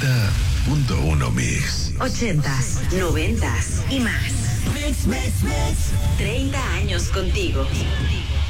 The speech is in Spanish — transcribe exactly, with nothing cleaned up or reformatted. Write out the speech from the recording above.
noventa punto uno Mix. Ochentas, noventas y más. Mix, mix, mix. treinta años contigo.